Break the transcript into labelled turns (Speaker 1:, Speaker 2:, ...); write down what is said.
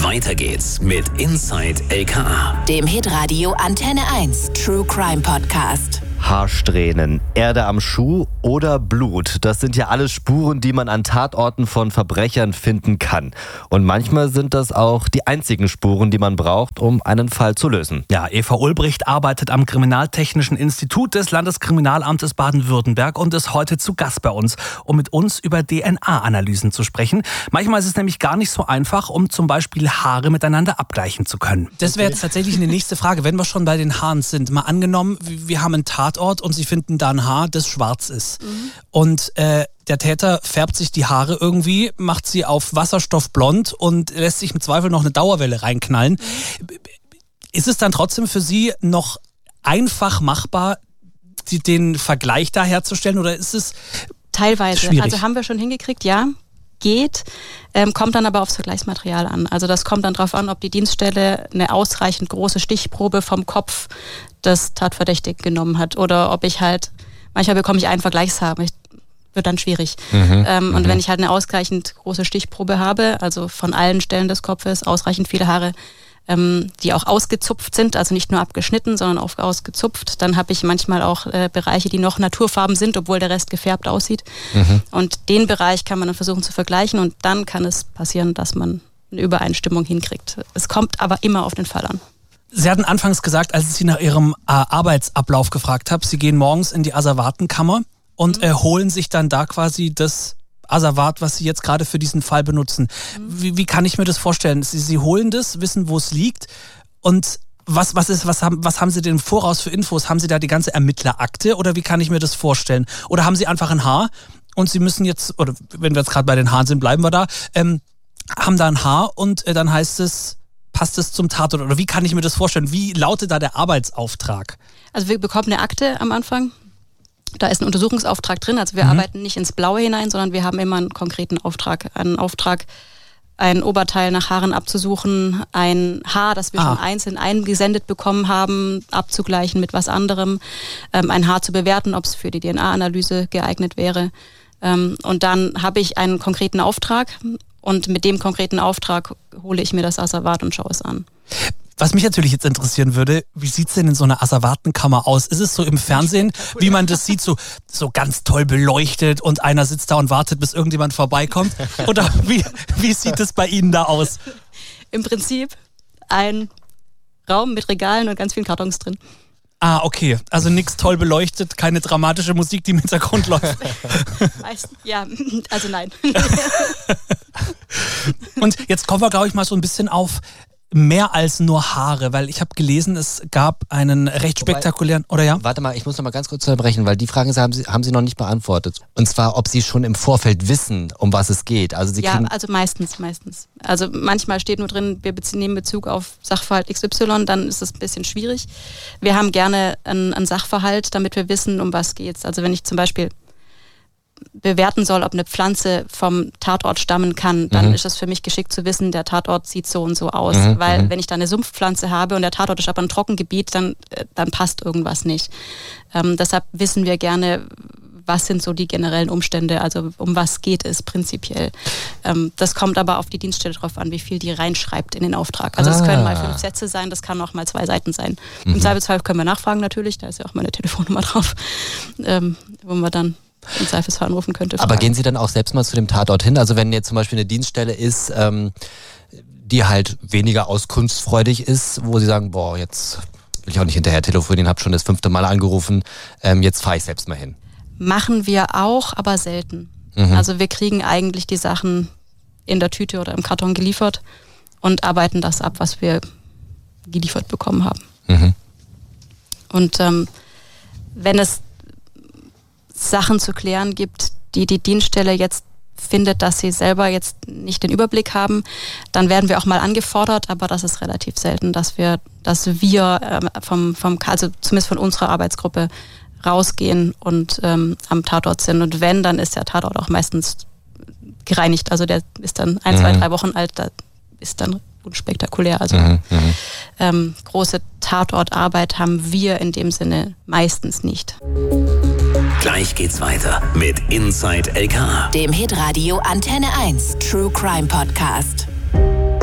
Speaker 1: Weiter geht's mit Inside LKA,
Speaker 2: dem Hitradio Antenne 1 True Crime Podcast.
Speaker 3: Haarsträhnen, Erde am Schuh oder Blut. Das sind ja alles Spuren, die man an Tatorten von Verbrechern finden kann. Und manchmal sind das auch die einzigen Spuren, die man braucht, um einen Fall zu lösen.
Speaker 4: Ja, Eva Ulbricht arbeitet am Kriminaltechnischen Institut des Landeskriminalamtes Baden-Württemberg und ist heute zu Gast bei uns, um mit uns über DNA-Analysen zu sprechen. Manchmal ist es nämlich gar nicht so einfach, um zum Beispiel Haare miteinander abgleichen zu können. Das wäre jetzt tatsächlich eine nächste Frage, wenn wir schon bei den Haaren sind. Mal angenommen, wir haben einen Tatort und Sie finden da ein Haar, das schwarz ist. Und der Täter färbt sich die Haare irgendwie, macht sie auf wasserstoffblond und lässt sich im Zweifel noch eine Dauerwelle reinknallen. Ist es dann trotzdem für Sie noch einfach machbar, den Vergleich da herzustellen, oder ist es
Speaker 5: teilweise
Speaker 4: schwierig?
Speaker 5: Also haben wir schon hingekriegt, ja. Geht, kommt dann aber aufs Vergleichsmaterial an. Also das kommt dann darauf an, ob die Dienststelle eine ausreichend große Stichprobe vom Kopf des Tatverdächtigen genommen hat oder ob ich halt, manchmal bekomme ich einen Vergleichshaar, wird dann schwierig. Und wenn ich halt eine ausreichend große Stichprobe habe, also von allen Stellen des Kopfes ausreichend viele Haare, die auch ausgezupft sind, also nicht nur abgeschnitten, sondern auch ausgezupft. Dann habe ich manchmal auch Bereiche, die noch Naturfarben sind, obwohl der Rest gefärbt aussieht. Und den Bereich kann man dann versuchen zu vergleichen und dann kann es passieren, dass man eine Übereinstimmung hinkriegt. Es kommt aber immer auf den Fall an.
Speaker 4: Sie hatten anfangs gesagt, als ich Sie nach Ihrem Arbeitsablauf gefragt habe, Sie gehen morgens in die Asservatenkammer und holen sich dann da quasi das Asservat, was Sie jetzt gerade für diesen Fall benutzen. Wie kann ich mir das vorstellen? Sie holen das, wissen, wo es liegt und was haben Sie denn im Voraus für Infos? Haben Sie da die ganze Ermittlerakte oder wie kann ich mir das vorstellen? Oder haben Sie einfach ein Haar und Sie müssen jetzt, oder wenn wir jetzt gerade bei den Haaren sind, bleiben wir da, haben da ein Haar und dann heißt es, passt es zum Tatort? Oder wie kann ich mir das vorstellen? Wie lautet da der Arbeitsauftrag?
Speaker 5: Also wir bekommen eine Akte am Anfang. Da ist ein Untersuchungsauftrag drin, also wir arbeiten nicht ins Blaue hinein, sondern wir haben immer einen konkreten Auftrag. Einen Auftrag, ein Oberteil nach Haaren abzusuchen, ein Haar, das wir schon einzeln eingesendet bekommen haben, abzugleichen mit was anderem, ein Haar zu bewerten, ob es für die DNA-Analyse geeignet wäre. Und dann habe ich einen konkreten Auftrag und mit dem konkreten Auftrag hole ich mir das Asservat und schaue es an.
Speaker 4: Was mich natürlich jetzt interessieren würde, wie sieht es denn in so einer Asservatenkammer aus? Ist es so im Fernsehen, wie man das sieht, so ganz toll beleuchtet und einer sitzt da und wartet, bis irgendjemand vorbeikommt? Oder wie sieht es bei Ihnen da aus?
Speaker 5: Im Prinzip ein Raum mit Regalen und ganz vielen Kartons drin.
Speaker 4: Ah, okay. Also nichts toll beleuchtet, keine dramatische Musik, die im Hintergrund läuft.
Speaker 5: Ja, also nein.
Speaker 4: Und jetzt kommen wir, glaube ich, mal so ein bisschen auf mehr als nur Haare, weil ich habe gelesen, es gab einen recht spektakulären, oder ja?
Speaker 3: Warte mal, ich muss noch mal ganz kurz unterbrechen, weil die Frage haben Sie noch nicht beantwortet. Und zwar, ob Sie schon im Vorfeld wissen, um was es geht. Also Sie kriegen
Speaker 5: also meistens. Also manchmal steht nur drin, wir nehmen Bezug auf Sachverhalt XY, dann ist es ein bisschen schwierig. Wir haben gerne einen Sachverhalt, damit wir wissen, um was geht's. Also wenn ich zum Beispiel bewerten soll, ob eine Pflanze vom Tatort stammen kann, dann ist es für mich geschickt zu wissen, der Tatort sieht so und so aus. Weil wenn ich da eine Sumpfpflanze habe und der Tatort ist aber ein Trockengebiet, dann passt irgendwas nicht. Deshalb wissen wir gerne, was sind so die generellen Umstände, also um was geht es prinzipiell. Das kommt aber auf die Dienststelle drauf an, wie viel die reinschreibt in den Auftrag. Also es können mal 5 Sätze sein, das kann auch mal 2 Seiten sein. Im Zweifelsfall können wir nachfragen natürlich, da ist ja auch meine Telefonnummer drauf, wo man dann im Zweifelsfall anrufen könnte.
Speaker 3: Aber gehen Sie dann auch selbst mal zu dem Tatort hin? Also wenn jetzt zum Beispiel eine Dienststelle ist, die halt weniger auskunftsfreudig ist, wo Sie sagen, boah, jetzt will ich auch nicht hinterher telefonieren, habe schon das 5. Mal angerufen, jetzt fahre ich selbst mal hin.
Speaker 5: Machen wir auch, aber selten. Also wir kriegen eigentlich die Sachen in der Tüte oder im Karton geliefert und arbeiten das ab, was wir geliefert bekommen haben. Und wenn es Sachen zu klären gibt, die Dienststelle jetzt findet, dass sie selber jetzt nicht den Überblick haben, dann werden wir auch mal angefordert, aber das ist relativ selten, dass wir also zumindest von unserer Arbeitsgruppe rausgehen und am Tatort sind. Und wenn, dann ist der Tatort auch meistens gereinigt. Also der ist dann 1, 2, 3 Wochen alt, da ist dann unspektakulär. Also große Tatortarbeit haben wir in dem Sinne meistens nicht.
Speaker 1: Gleich geht's weiter mit Inside LKA,
Speaker 2: dem Hitradio Antenne 1 True Crime Podcast.